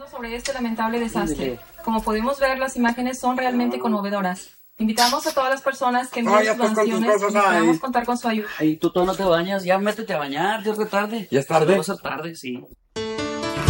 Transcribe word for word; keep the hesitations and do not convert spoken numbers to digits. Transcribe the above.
Sobre este lamentable desastre. Como podemos ver, las imágenes son realmente conmovedoras. Invitamos a todas las personas que envíen sus donaciones y esperamos contar con su ayuda. Ay, tú todavía no te bañas, ya métete a bañar, ya es tarde. ¿Ya es tarde? Va a ser tarde, sí.